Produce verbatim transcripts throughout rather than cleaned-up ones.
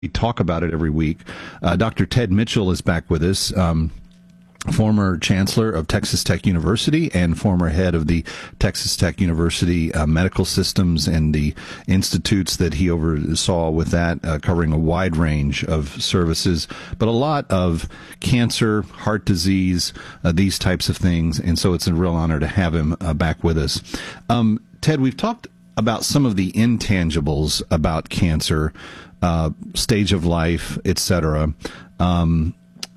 We talk about it every week. Uh, Doctor Ted Mitchell is back with us, um, former chancellor of Texas Tech University and former head of the Texas Tech University uh, medical systems and the institutes that he oversaw with that, uh, covering a wide range of services, but a lot of cancer, heart disease, uh, these types of things. And so it's a real honor to have him uh, back with us. Um, Ted, we've talked about some of the intangibles about cancer, uh, stage of life, et cetera. Um,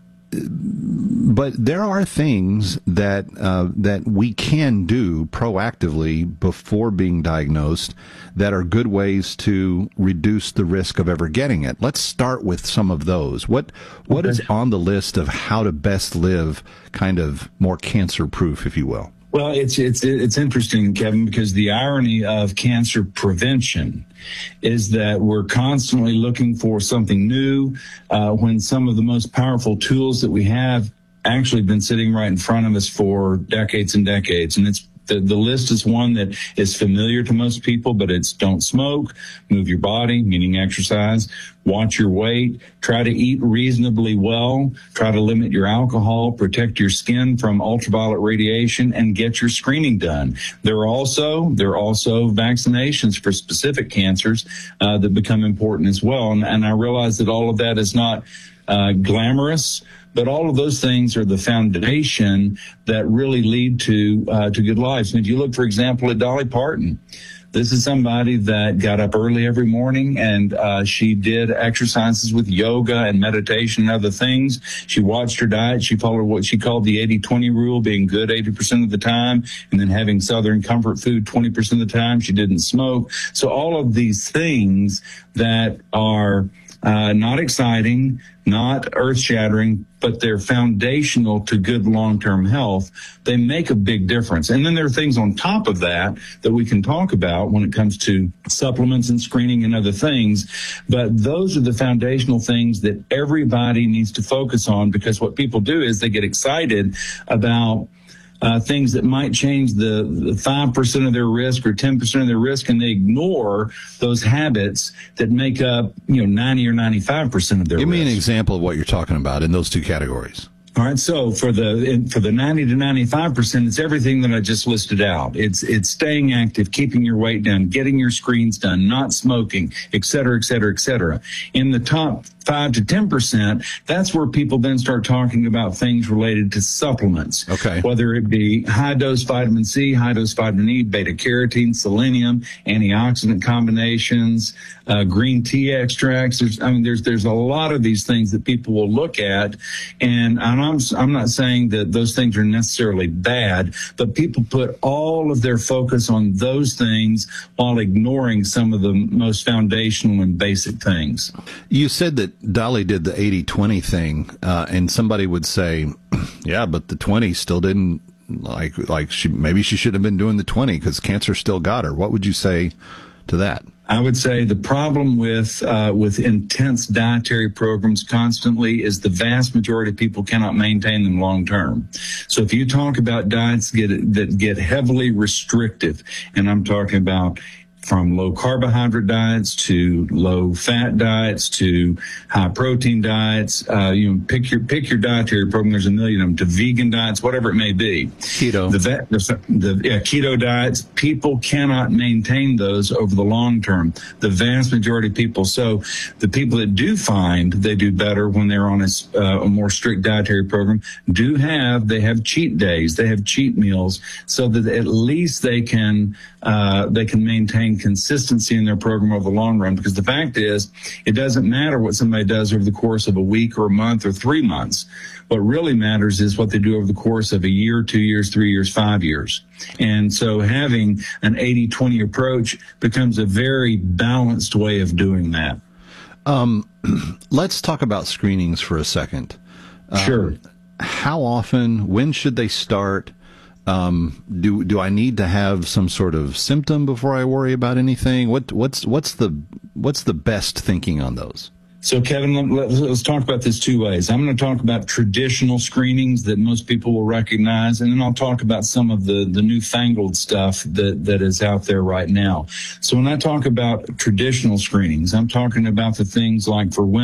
but there are things that uh, that we can do proactively before being diagnosed that are good ways to reduce the risk of ever getting it. Let's start with some of those. What what is on the list of how to best live kind of more cancer-proof, if you will? Well, it's it's it's interesting, Kevin, because the irony of cancer prevention is that we're constantly looking for something new uh, when some of the most powerful tools that we have actually been sitting right in front of us for decades and decades. And it's The, the list is one that is familiar to most people, but it's don't smoke, move your body, meaning exercise, watch your weight, try to eat reasonably well, try to limit your alcohol, protect your skin from ultraviolet radiation, and get your screening done. There are also, there are also vaccinations for specific cancers uh, that become important as well. And, and I realize that all of that is not uh, glamorous, but all of those things are the foundation that really lead to uh, to good lives. And if you look, for example, at Dolly Parton, this is somebody that got up early every morning and uh, she did exercises with yoga and meditation and other things. She watched her diet. She followed what she called the eighty twenty rule, being good eighty percent of the time and then having Southern comfort food twenty percent of the time. She didn't smoke. So all of these things that are Uh, not exciting, not earth-shattering, but they're foundational to good long-term health. They make a big difference. And then there are things on top of that that we can talk about when it comes to supplements and screening and other things. But those are the foundational things that everybody needs to focus on, because what people do is they get excited about Uh, things that might change the, the five percent of their risk or ten percent of their risk, and they ignore those habits that make up, you know, ninety or ninety-five percent of their Give risk. me an example of what you're talking about in those two categories. All right. So for the in, for the ninety to ninety-five percent, it's everything that I just listed out. It's it's staying active, keeping your weight down, getting your screens done, not smoking, et cetera, et cetera, et cetera. In the top five to ten percent, that's where people then start talking about things related to supplements. Okay. Whether it be high dose vitamin C, high dose vitamin E, beta carotene, selenium, antioxidant combinations, uh, green tea extracts. There's, I mean, there's there's a lot of these things that people will look at, and I'm I'm not saying that those things are necessarily bad, but people put all of their focus on those things while ignoring some of the most foundational and basic things. You said that Dolly did the eighty twenty thing, uh, and somebody would say, yeah, but the twenty still didn't, like, like she, maybe she should have been doing the twenty because cancer still got her. What would you say to that? I would say the problem with uh, with intense dietary programs constantly is the vast majority of people cannot maintain them long term. So if you talk about diets get, that get heavily restrictive, and I'm talking about from low carbohydrate diets to low fat diets to high protein diets, uh, you know, pick your, pick your dietary program. There's a million of them, to vegan diets, whatever it may be. Keto. The, the, the yeah, keto diets, people cannot maintain those over the long term. The vast majority of people. So the people that do find they do better when they're on a, uh, a more strict dietary program do have, they have cheat days, they have cheat meals, so that at least they can, uh, they can maintain consistency in their program over the long run. Because the fact is, it doesn't matter what somebody does over the course of a week or a month or three months. What really matters is what they do over the course of a year, two years, three years, five years. And so having an eighty twenty approach becomes a very balanced way of doing that. Um, let's talk about screenings for a second. Sure. Um, how often, when should they start? Um, do do I need to have some sort of symptom before I worry about anything? What what's what's the what's the best thinking on those? So, Kevin, let, let, let's talk about this two ways. I'm going to talk about traditional screenings that most people will recognize, and then I'll talk about some of the, the newfangled stuff that, that is out there right now. So when I talk about traditional screenings, I'm talking about the things like for women.